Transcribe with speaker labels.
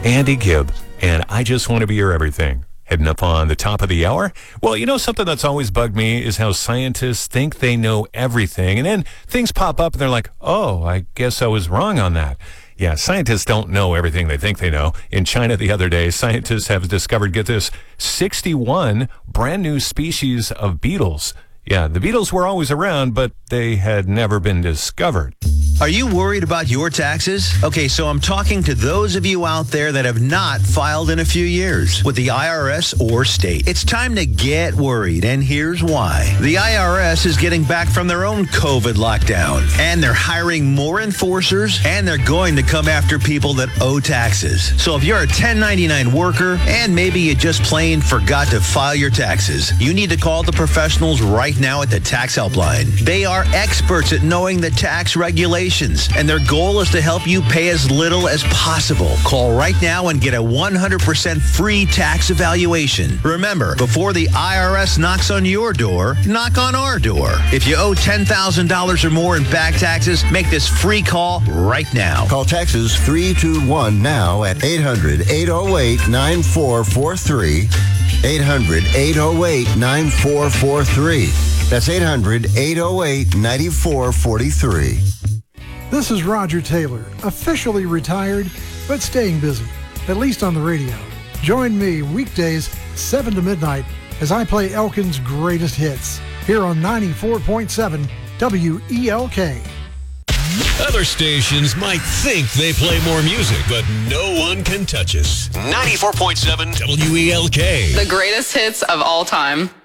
Speaker 1: Andy Gibb, and I Just Want to Be Your Everything. Heading up on the top of the hour. Well, you know, something that's always bugged me is how scientists think they know everything, and then things pop up and they're like, oh, I guess I was wrong on that. Yeah, scientists don't know everything they think they know. In China the other day, scientists have discovered, get this, 61 brand new species of beetles. Yeah, the beetles were always around, but they had never been discovered.
Speaker 2: Are you worried about your taxes? Okay, so I'm talking to those of you out there that have not filed in a few years with the IRS or state. It's time to get worried, and here's why. The IRS is getting back from their own COVID lockdown, and they're hiring more enforcers, and they're going to come after people that owe taxes. So if you're a 1099 worker, and maybe you just plain forgot to file your taxes, you need to call the professionals right now at the Tax Helpline. They are experts at knowing the tax regulations, and their goal is to help you pay as little as possible. Call right now and get a 100% free tax evaluation. Remember, before the IRS knocks on your door, knock on our door. If you owe $10,000 or more in back taxes, make this free call right now.
Speaker 3: Call Taxes 321 now at 800-808-9443. 800-808-9443. That's 800-808-9443.
Speaker 4: This is Roger Taylor, officially retired, but staying busy, at least on the radio. Join me weekdays 7 to midnight as I play Elkin's greatest hits here on 94.7 WELK.
Speaker 5: Other stations might think they play more music, but no one can touch us. 94.7 WELK.
Speaker 6: The greatest hits of all time.